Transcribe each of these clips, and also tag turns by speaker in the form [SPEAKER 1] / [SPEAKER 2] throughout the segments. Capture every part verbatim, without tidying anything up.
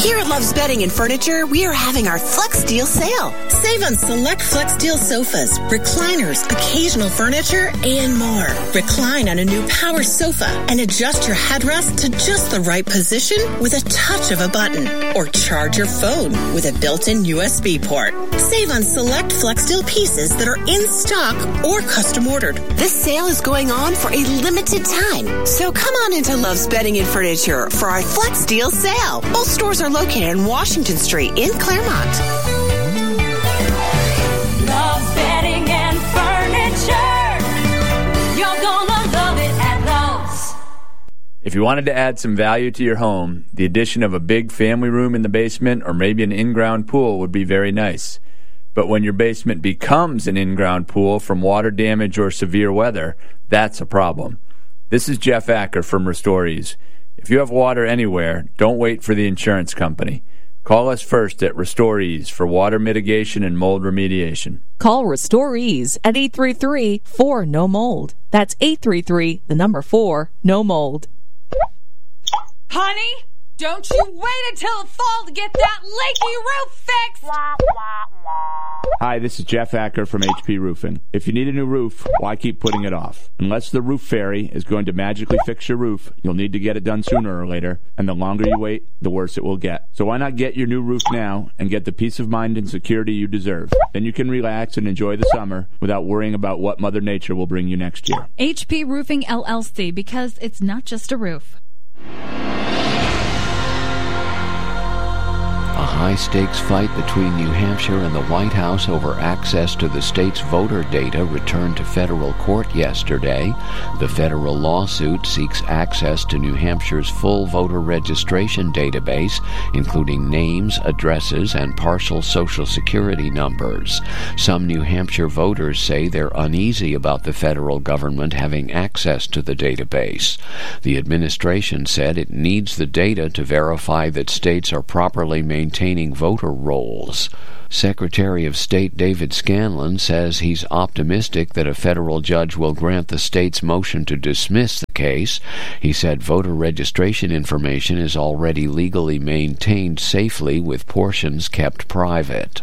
[SPEAKER 1] Here at Love's Bedding and Furniture, we are having our Flex Deal sale. Save on select Flex Deal sofas, recliners, occasional furniture, and more. Recline on a new power sofa and adjust your headrest to just the right position with a touch of a button. Or charge your phone with a built-in U S B port. Save on select Flex Deal pieces that are in stock or custom ordered. This sale is going on for a limited time. So come on into Love's Bedding and Furniture for our Flex Deal sale. Both stores are located on Washington Street in Claremont.
[SPEAKER 2] Love's Bedding and Furniture. You're gonna love it at Love's.
[SPEAKER 3] If you wanted to add some value to your home, the addition of a big family room in the basement or maybe an in-ground pool would be very nice. But when your basement becomes an in-ground pool from water damage or severe weather, that's a problem. This is Jeff Acker from RestoreEase. If you have water anywhere, don't wait for the insurance company. Call us first at RestoreEase for water mitigation and mold remediation.
[SPEAKER 4] Call RestoreEase at eight three three, four, N O mold. That's eight three three, the number four, no mold.
[SPEAKER 5] Honey, don't you wait until the fall to get that leaky roof fixed!
[SPEAKER 6] Hi, this is Jeff Acker from H P Roofing. If you need a new roof, why keep putting it off? Unless the roof fairy is going to magically fix your roof, you'll need to get it done sooner or later, and the longer you wait, the worse it will get. So why not get your new roof now and get the peace of mind and security you deserve? Then you can relax and enjoy the summer without worrying about what Mother Nature will bring you next year.
[SPEAKER 7] H P Roofing L L C, because it's not just a roof.
[SPEAKER 8] A high-stakes fight between New Hampshire and the White House over access to the state's voter data returned to federal court yesterday. The federal lawsuit seeks access to New Hampshire's full voter registration database, including names, addresses, and partial Social Security numbers. Some New Hampshire voters say they're uneasy about the federal government having access to the database. The administration said it needs the data to verify that states are properly maintaining voter rolls. Secretary of State David Scanlon says he's optimistic that a federal judge will grant the state's motion to dismiss the case. He said voter registration information is already legally maintained safely, with portions kept private.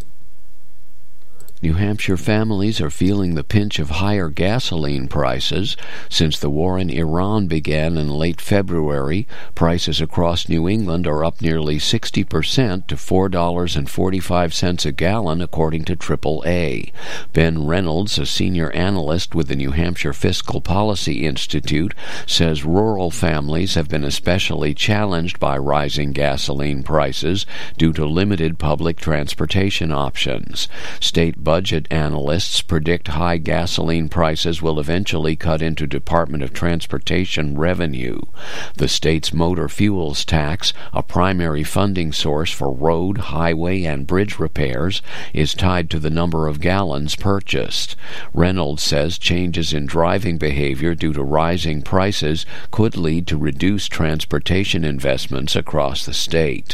[SPEAKER 8] New Hampshire families are feeling the pinch of higher gasoline prices. Since the war in Iran began in late February, prices across New England are up nearly sixty percent to four dollars and forty-five cents a gallon, according to triple A. Ben Reynolds, a senior analyst with the New Hampshire Fiscal Policy Institute, says rural families have been especially challenged by rising gasoline prices due to limited public transportation options. State budget analysts predict high gasoline prices will eventually cut into Department of Transportation revenue. The state's motor fuels tax, a primary funding source for road, highway, and bridge repairs, is tied to the number of gallons purchased. Reynolds says changes in driving behavior due to rising prices could lead to reduced transportation investments across the state.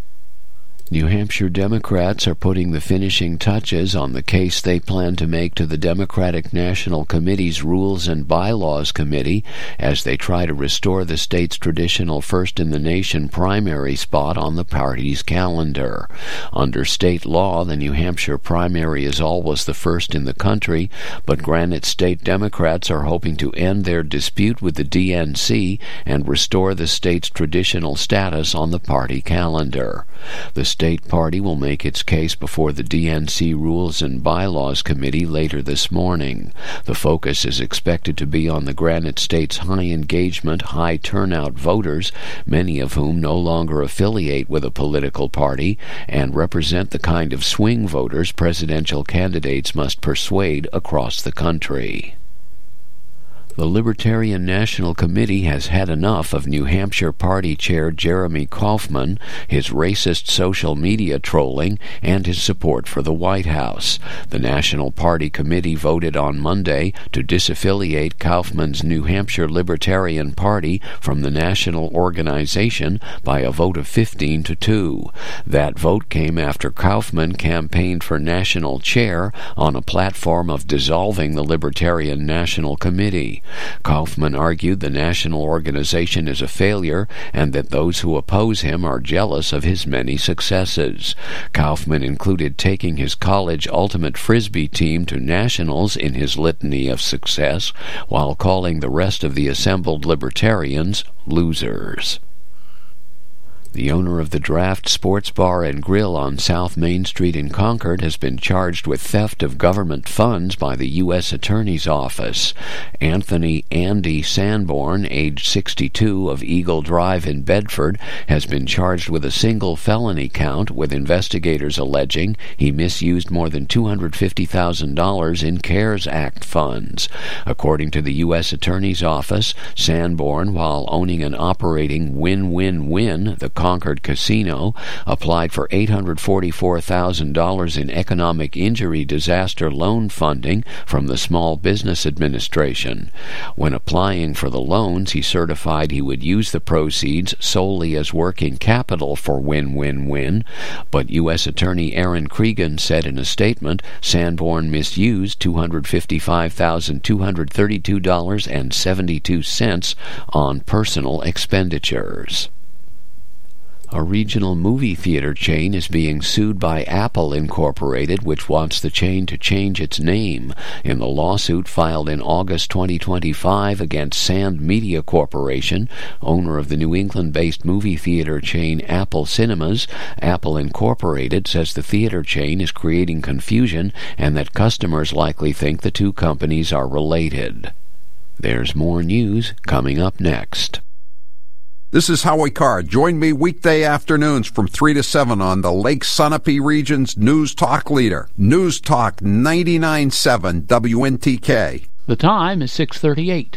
[SPEAKER 8] New Hampshire Democrats are putting the finishing touches on the case they plan to make to the Democratic National Committee's Rules and Bylaws Committee as they try to restore the state's traditional first-in-the-nation primary spot on the party's calendar. Under state law, the New Hampshire primary is always the first in the country, but Granite State Democrats are hoping to end their dispute with the D N C and restore the state's traditional status on the party calendar. The state party will make its case before the D N C Rules and Bylaws Committee later this morning. The focus is expected to be on the Granite State's high-engagement, high-turnout voters, many of whom no longer affiliate with a political party and represent the kind of swing voters presidential candidates must persuade across the country. The Libertarian National Committee has had enough of New Hampshire Party Chair Jeremy Kaufman, his racist social media trolling, and his support for the White House. The National Party Committee voted on Monday to disaffiliate Kaufman's New Hampshire Libertarian Party from the national organization by a vote of fifteen to two. That vote came after Kaufman campaigned for national chair on a platform of dissolving the Libertarian National Committee. Friday. Kaufman argued the national organization is a failure and that those who oppose him are jealous of his many successes. Kaufman included taking his college ultimate frisbee team to nationals in his litany of success, while calling the rest of the assembled libertarians losers. The owner of the Draft Sports Bar and Grill on South Main Street in Concord has been charged with theft of government funds by the U S Attorney's Office. Anthony Andy Sanborn, age sixty-two, of Eagle Drive in Bedford, has been charged with a single felony count, with investigators alleging he misused more than two hundred fifty thousand dollars in CARES Act funds. According to the U S Attorney's Office, Sanborn, while owning and operating Win-Win-Win, the Concord Casino, applied for eight hundred forty-four thousand dollars in economic injury disaster loan funding from the Small Business Administration. When applying for the loans, he certified he would use the proceeds solely as working capital for Win-Win-Win, but U S Attorney Aaron Cregan said in a statement Sanborn misused two hundred fifty-five thousand two hundred thirty-two dollars and seventy-two cents on personal expenditures. A regional movie theater chain is being sued by Apple Incorporated, which wants the chain to change its name. In the lawsuit filed in August twenty twenty-five against Sand Media Corporation, owner of the New England-based movie theater chain Apple Cinemas, Apple Incorporated says the theater chain is creating confusion and that customers likely think the two companies are related. There's more news coming up next.
[SPEAKER 9] This is Howie Carr. Join me weekday afternoons from three to seven on the Lake Sunapee region's News Talk leader, News Talk ninety-nine point seven W N T K.
[SPEAKER 10] The time is six thirty-eight.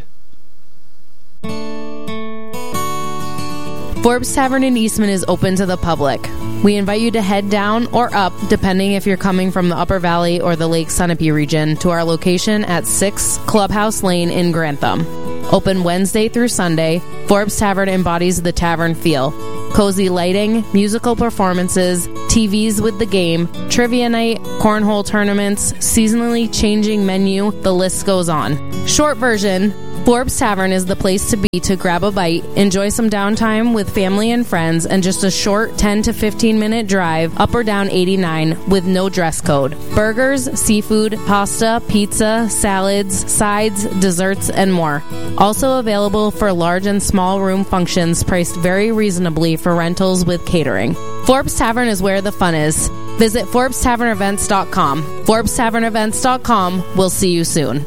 [SPEAKER 11] Forbes Tavern in Eastman is open to the public. We invite you to head down or up, depending if you're coming from the Upper Valley or the Lake Sunapee region, to our location at six Clubhouse Lane in Grantham. Open Wednesday through Sunday, Forbes Tavern embodies the tavern feel. Cozy lighting, musical performances, T Vs with the game, trivia night, cornhole tournaments, seasonally changing menu, the list goes on. Short version, Forbes Tavern is the place to be to grab a bite, enjoy some downtime with family and friends, and just a short ten to fifteen minute drive up or down eighty-nine with no dress code. Burgers, seafood, pasta, pizza, salads, sides, desserts, and more. Also available for large and small room functions, priced very reasonably for rentals with catering. Forbes Tavern is where the fun is. Visit Forbes Tavern Events dot com. Forbes Tavern Events dot com. We'll see you soon.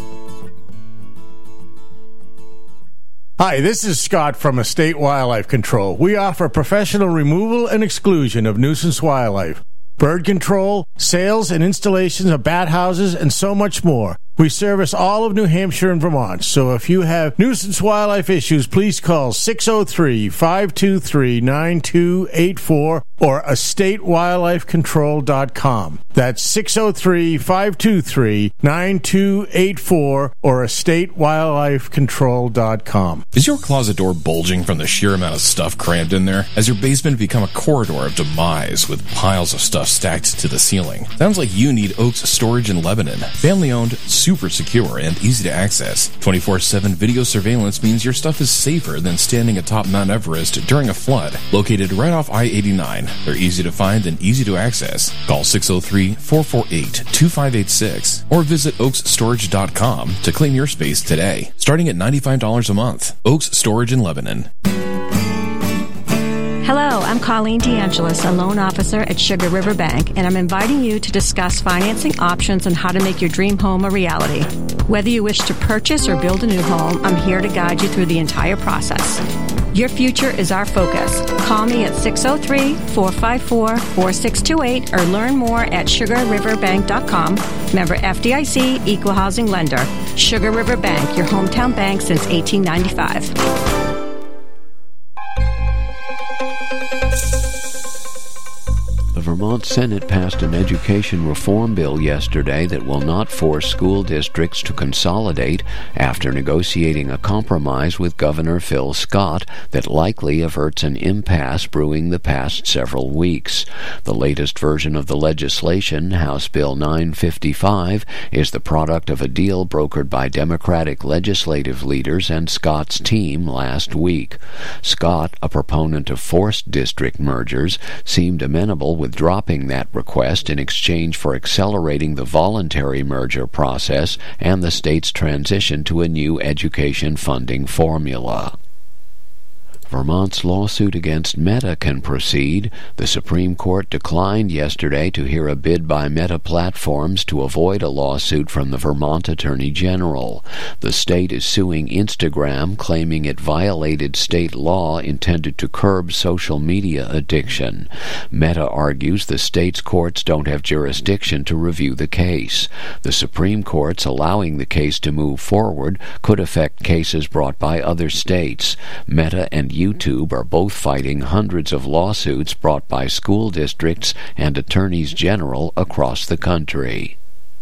[SPEAKER 12] Hi, this is Scott from Estate Wildlife Control. We offer professional removal and exclusion of nuisance wildlife, bird control, sales and installations of bat houses, and so much more. We service all of New Hampshire and Vermont, so if you have nuisance wildlife issues, please call six oh three, five two three, nine two eight four or estate wildlife control dot com. That's six oh three, five two three, nine two eight four or estate wildlife control dot com.
[SPEAKER 13] Is your closet door bulging from the sheer amount of stuff crammed in there? Has your basement become a corridor of demise with piles of stuff stacked to the ceiling? Sounds like you need Oaks Storage in Lebanon. Family-owned, super secure, and easy to access. twenty-four seven video surveillance means your stuff is safer than standing atop Mount Everest during a flood. Located right off I eighty-nine, they're easy to find and easy to access. Call six oh three, four four eight, two five eight six or visit oaks storage dot com to claim your space today. Starting at ninety-five dollars a month. Oaks Storage in Lebanon.
[SPEAKER 14] Hello, I'm Colleen DeAngelis, a loan officer at Sugar River Bank, and I'm inviting you to discuss financing options and how to make your dream home a reality. Whether you wish to purchase or build a new home, I'm here to guide you through the entire process. Your future is our focus. Call me at six oh three, four five four, four six two eight or learn more at sugar river bank dot com. Member F D I C, Equal Housing Lender. Sugar River Bank, your hometown bank since eighteen ninety-five.
[SPEAKER 8] The Vermont Senate passed an education reform bill yesterday that will not force school districts to consolidate after negotiating a compromise with Governor Phil Scott that likely averts an impasse brewing the past several weeks. The latest version of the legislation, House Bill nine fifty-five, is the product of a deal brokered by Democratic legislative leaders and Scott's team last week. Scott, a proponent of forced district mergers, seemed amenable with dropping that request in exchange for accelerating the voluntary merger process and the state's transition to a new education funding formula. Vermont's lawsuit against Meta can proceed. The Supreme Court declined yesterday to hear a bid by Meta Platforms to avoid a lawsuit from the Vermont Attorney General. The state is suing Instagram, claiming it violated state law intended to curb social media addiction. Meta argues the state's courts don't have jurisdiction to review the case. The Supreme Court's allowing the case to move forward could affect cases brought by other states. Meta and YouTube are both fighting hundreds of lawsuits brought by school districts and attorneys general across the country.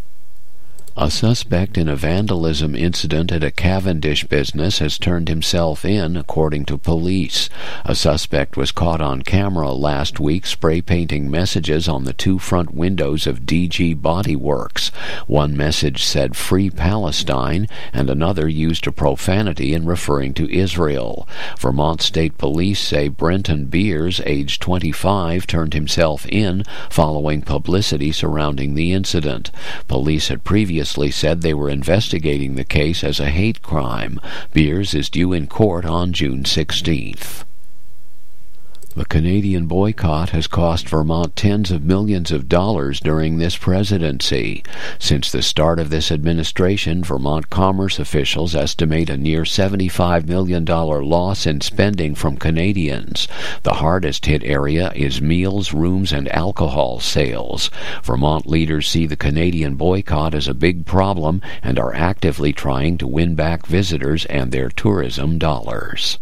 [SPEAKER 8] A suspect in a vandalism incident at a Cavendish business has turned himself in, according to police. A suspect was caught on camera last week spray painting messages on the two front windows of D G Body Works. One message said "Free Palestine," and another used a profanity in referring to Israel. Vermont State Police say Brenton Beers, age twenty-five, turned himself in following publicity surrounding the incident. Police had previously said they were investigating the case as a hate crime. Beers is due in court on June sixteenth. The Canadian boycott has cost Vermont tens of millions of dollars during this presidency. Since the start of this administration, Vermont commerce officials estimate a near seventy-five million dollars loss in spending from Canadians. The hardest hit area is meals, rooms, and alcohol sales. Vermont leaders see the Canadian boycott as a big problem and are actively trying to win back visitors and their tourism dollars.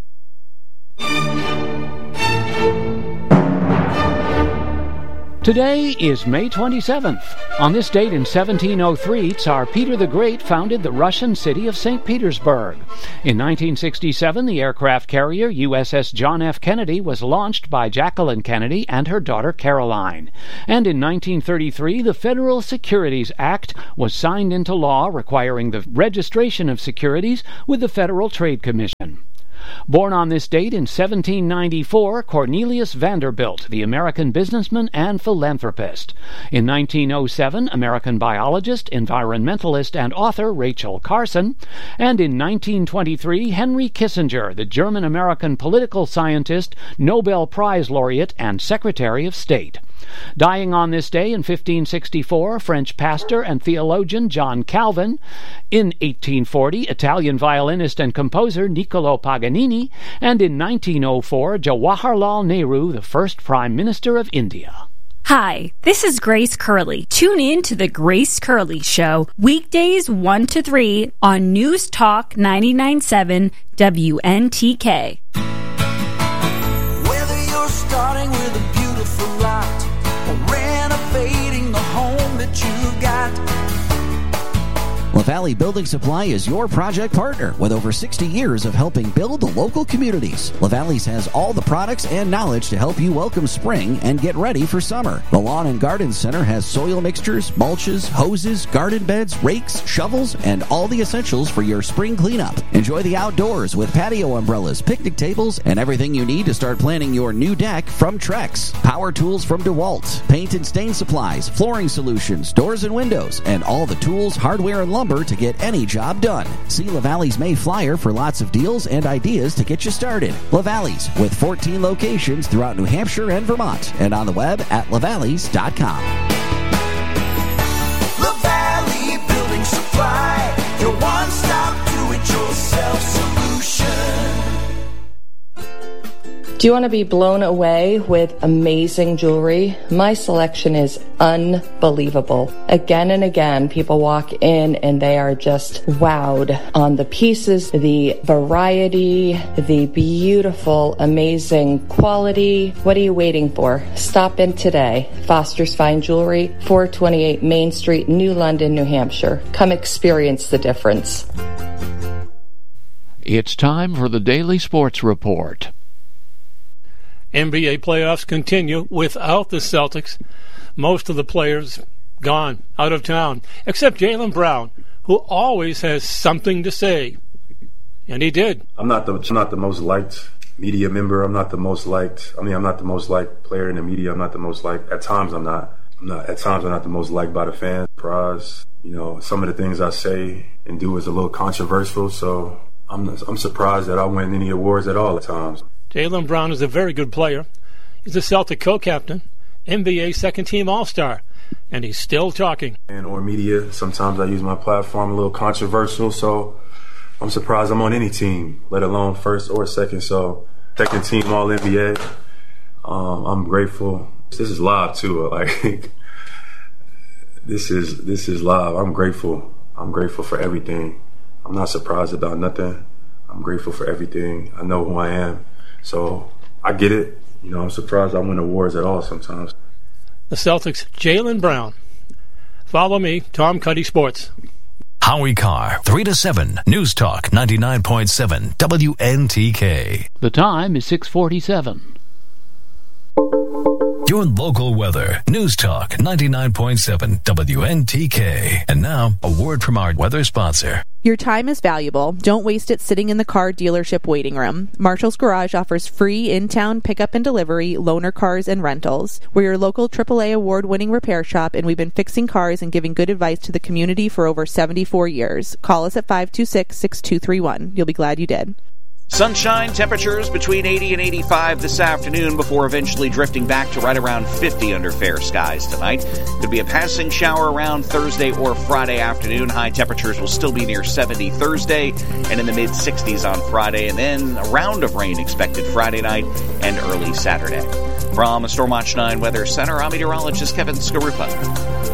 [SPEAKER 10] Today is May twenty-seventh. On this date in seventeen oh three, Tsar Peter the Great founded the Russian city of Saint Petersburg. In nineteen sixty-seven, the aircraft carrier U S S John F. Kennedy was launched by Jacqueline Kennedy and her daughter Caroline. And in nineteen thirty-three, the Federal Securities Act was signed into law, requiring the registration of securities with the Federal Trade Commission. Born on this date in seventeen ninety-four, Cornelius Vanderbilt, the American businessman and philanthropist. In nineteen oh seven, American biologist, environmentalist, and author Rachel Carson. And in nineteen twenty-three, Henry Kissinger, the German-American political scientist, Nobel Prize laureate, and Secretary of State. Dying on this day in fifteen sixty-four, French pastor and theologian John Calvin. In eighteen forty, Italian violinist and composer Niccolo Paganini. And in nineteen oh four, Jawaharlal Nehru, the first Prime Minister of India.
[SPEAKER 15] Hi, this is Grace Curley. Tune in to The Grace Curley Show, weekdays one to three on News Talk ninety-nine point seven W N T K.
[SPEAKER 16] Whether you're starting with a beautiful lot or renovating the home that you've got,
[SPEAKER 17] LaValle Building Supply is your project partner with over sixty years of helping build the local communities. LaValle's has all the products and knowledge to help you welcome spring and get ready for summer. The Lawn and Garden Center has soil mixtures, mulches, hoses, garden beds, rakes, shovels, and all the essentials for your spring cleanup. Enjoy the outdoors with patio umbrellas, picnic tables, and everything you need to start planning your new deck from Trex. Power tools from DeWalt, paint and stain supplies, flooring solutions, doors and windows, and all the tools, hardware, and lumber to get any job done. See LaValle's May Flyer for lots of deals and ideas to get you started. LaValle's with fourteen locations throughout New Hampshire and Vermont, and on the web at lavalleys dot com.
[SPEAKER 16] LaValle Building Supply, your one-stop do-it-yourself solution.
[SPEAKER 18] Do you want to be blown away with amazing jewelry? My selection is unbelievable. Again and again, people walk in and they are just wowed on the pieces, the variety, the beautiful, amazing quality. What are you waiting for? Stop in today. Foster's Fine Jewelry, four twenty-eight Main Street, New London, New Hampshire. Come experience the difference.
[SPEAKER 8] It's time for the Daily Sports Report.
[SPEAKER 19] N B A playoffs continue without the Celtics. Most of the players gone, out of town, except Jaylen Brown, who always has something to say. And he did.
[SPEAKER 20] I'm not the I'm not the most liked media member. I'm not the most liked. I mean, I'm not the most liked player in the media. I'm not the most liked. At times, I'm not. I'm not. At times, I'm not the most liked by the fans. Surprise. You know, some of the things I say and do is a little controversial. So I'm I'm surprised that I win any awards at all at times.
[SPEAKER 19] Jaylen Brown is a very good player. He's a Celtic co-captain, N B A second-team All-Star, and he's still talking.
[SPEAKER 20] And or media, sometimes I use my platform a little controversial, so I'm surprised I'm on any team, let alone first or second. So second-team All N B A. Um, I'm grateful. This is live too. Like this is this is live. I'm grateful. I'm grateful for everything. I'm not surprised about nothing. I'm grateful for everything. I know who I am. So I get it. You know, I'm surprised I win awards at all sometimes.
[SPEAKER 19] The Celtics, Jaylen Brown. Follow me, Tom Cuddy Sports.
[SPEAKER 21] Howie Carr, three to seven, News Talk ninety-nine point seven, W N T K.
[SPEAKER 10] The time is six forty-seven.
[SPEAKER 21] Your local weather. News Talk ninety-nine point seven, W N T K. And now, a word from our weather sponsor.
[SPEAKER 22] Your time is valuable. Don't waste it sitting in the car dealership waiting room. Marshall's Garage offers free in-town pickup and delivery, loaner cars, and rentals. We're your local triple A award-winning repair shop, and we've been fixing cars and giving good advice to the community for over seventy-four years. Call us at five two six, six two three one. You'll be glad you did.
[SPEAKER 23] Sunshine, temperatures between eighty and eighty-five this afternoon before eventually drifting back to right around fifty under fair skies tonight. Could be a passing shower around Thursday or Friday afternoon. High temperatures will still be near seventy Thursday and in the mid-sixties on Friday, and then a round of rain expected Friday night and early Saturday. From Storm Watch nine Weather Center, I'm meteorologist Kevin Skarupa.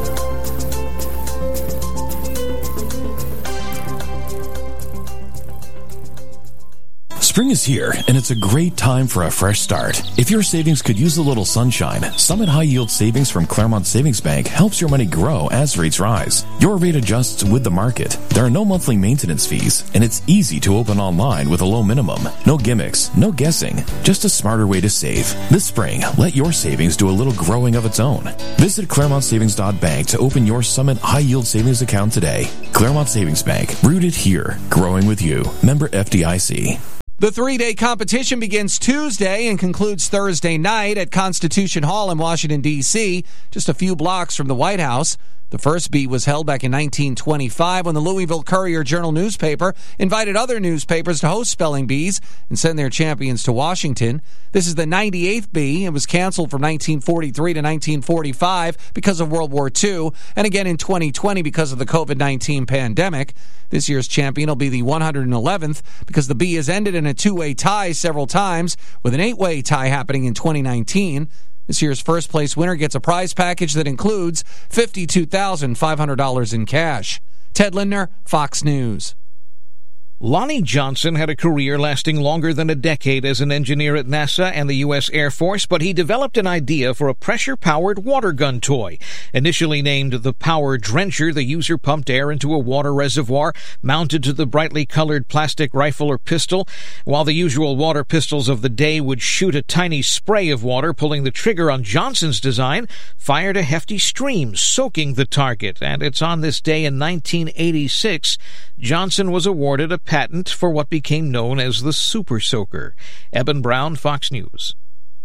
[SPEAKER 13] Spring is here, and it's a great time for a fresh start. If your savings could use a little sunshine, Summit High Yield Savings from Claremont Savings Bank helps your money grow as rates rise. Your rate adjusts with the market. There are no monthly maintenance fees, and it's easy to open online with a low minimum. No gimmicks, no guessing, just a smarter way to save. This spring, let your savings do a little growing of its own. Visit Claremont Savings dot bank to open your Summit High Yield Savings account today. Claremont Savings Bank, rooted here, growing with you. Member F D I C.
[SPEAKER 24] The three-day competition begins Tuesday and concludes Thursday night at Constitution Hall in Washington, D C, just a few blocks from the White House. The first bee was held back in nineteen twenty-five when the Louisville Courier-Journal newspaper invited other newspapers to host spelling bees and send their champions to Washington. This is the ninety-eighth bee. It was canceled from nineteen forty-three to nineteen forty-five because of World War Two, and again in twenty twenty because of the covid nineteen pandemic. This year's champion will be the one hundred eleventh because the bee has ended in a two-way tie several times, with an eight-way tie happening in twenty nineteen. This year's first-place winner gets a prize package that includes fifty-two thousand five hundred dollars in cash. Ted Lindner, Fox News.
[SPEAKER 25] Lonnie Johnson had a career lasting longer than a decade as an engineer at NASA and the U S Air Force, but he developed an idea for a pressure-powered water gun toy. Initially named the Power Drencher, the user pumped air into a water reservoir mounted to the brightly colored plastic rifle or pistol. While the usual water pistols of the day would shoot a tiny spray of water, pulling the trigger on Johnson's design fired a hefty stream, soaking the target. And it's on this day in nineteen eighty-six, Johnson was awarded a patent for what became known as the Super Soaker. Eben Brown, Fox News.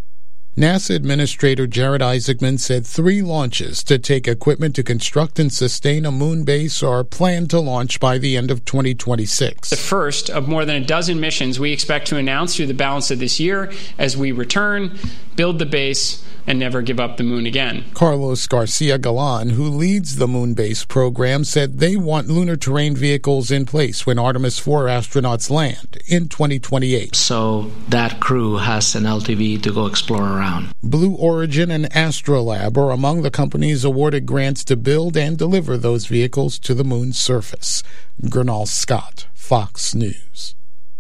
[SPEAKER 1] NASA Administrator Jared Isaacman said three launches to take equipment to construct and sustain a moon base are planned to launch by the end of twenty twenty-six.
[SPEAKER 2] The first of more than a dozen missions we expect to announce through the balance of this year as we return, build the base, and never give up the moon again.
[SPEAKER 1] Carlos Garcia Galan, who leads the moon base program, said they want lunar terrain vehicles in place when Artemis four astronauts land in twenty twenty-eight.
[SPEAKER 3] So that crew has an L T V to go explore around.
[SPEAKER 1] Blue Origin and Astrolab are among the companies awarded grants to build and deliver those vehicles to the moon's surface. Gernal Scott, Fox News.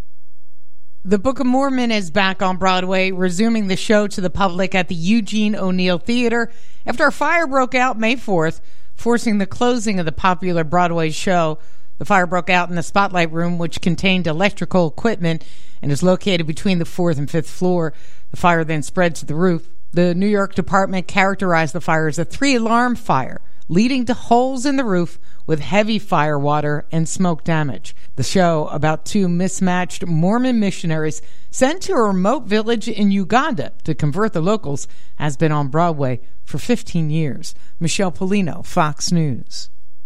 [SPEAKER 4] The Book of Mormon is back on Broadway, resuming the show to the public at the Eugene O'Neill Theater after a fire broke out May fourth, forcing the closing of the popular Broadway show. The fire broke out in the Spotlight Room, which contained electrical equipment and is located between the fourth and fifth floor. The fire then spread to the roof. The New York Department characterized the fire as a three-alarm fire, leading to holes in the roof with heavy fire water and smoke damage. The show, about two mismatched Mormon missionaries sent to a remote village in Uganda to convert the locals, has been on Broadway for fifteen years. Michelle Polino, Fox News.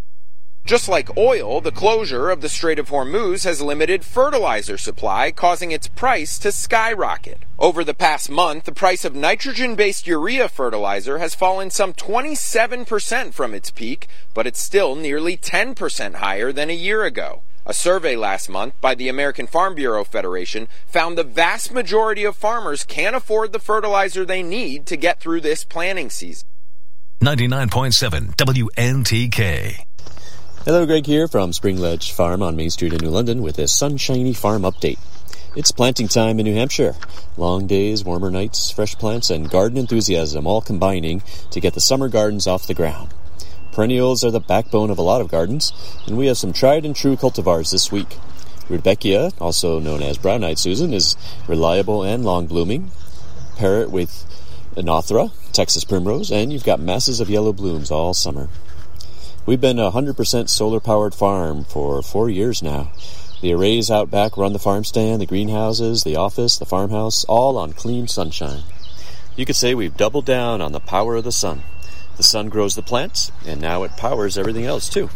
[SPEAKER 5] Just like oil, the closure of the Strait of Hormuz has limited fertilizer supply, causing its price to skyrocket. Over the past month, the price of nitrogen-based urea fertilizer has fallen some twenty-seven percent from its peak, but it's still nearly ten percent higher than a year ago. A survey last month by the American Farm Bureau Federation found the vast majority of farmers can't afford the fertilizer they need to get through this planting season.
[SPEAKER 21] ninety-nine point seven W N T K.
[SPEAKER 26] Hello, Greg here from Spring Ledge Farm on Main Street in New London with a sunshiny farm update. It's planting time in New Hampshire. Long days, warmer nights, fresh plants, and garden enthusiasm all combining to get the summer gardens off the ground. Perennials are the backbone of a lot of gardens, and we have some tried and true cultivars this week. Rudbeckia, also known as brown-eyed Susan, is reliable and long-blooming. Pair it with Anothera, Texas primrose, and you've got masses of yellow blooms all summer. We've been a one hundred percent solar-powered farm for four years now. The arrays out back run the farm stand, the greenhouses, the office, the farmhouse, all on clean sunshine. You could say we've doubled down on the power of the sun. The sun grows the plants, and now it powers everything else, too.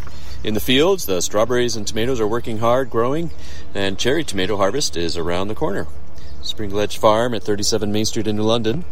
[SPEAKER 26] In the fields, the strawberries and tomatoes are working hard, growing, and cherry tomato harvest is around the corner. Spring Ledge Farm at thirty-seven Main Street in New London.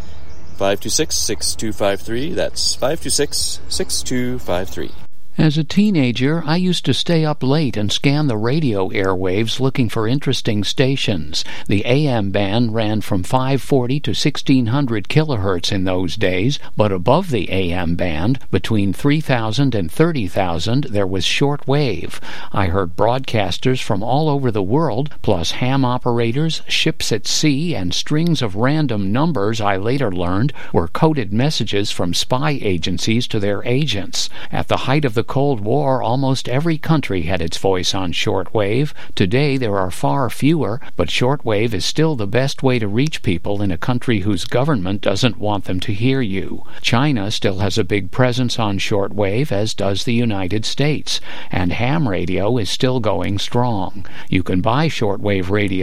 [SPEAKER 26] five two six, six two five three. That's five two six, six two five three.
[SPEAKER 10] As a teenager, I used to stay up late and scan the radio airwaves looking for interesting stations. The A M band ran from five forty to sixteen hundred kilohertz in those days, but above the A M band, between three thousand and thirty thousand, there was short wave. I heard broadcasters from all over the world, plus ham operators, ships at sea, and strings of random numbers I later learned were coded messages from spy agencies to their agents. At the height of the Cold War, almost every country had its voice on shortwave. Today there are far fewer, but shortwave is still the best way to reach people in a country whose government doesn't want them to hear you. China still has a big presence on shortwave, as does the United States, and ham radio is still going strong. You can buy shortwave radio